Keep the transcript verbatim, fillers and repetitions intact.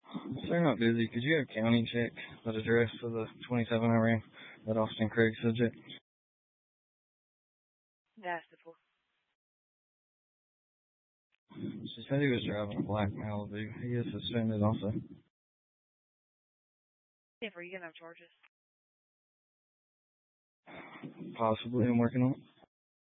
If they're not busy, could you have county check that address for the twenty-seven I ran at Austin Craig subject? That's the four. She said he was driving a black Malibu. He is suspended also. If are you gonna have charges? Possibly, I'm working on it.